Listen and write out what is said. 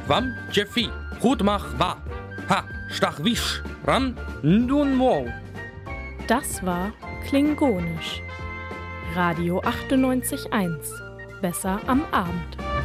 Wam Jeffi, gut mach wa. Ha, stach wisch, ran, nun mo. Das war Klingonisch. Radio 98.1. Besser am Abend.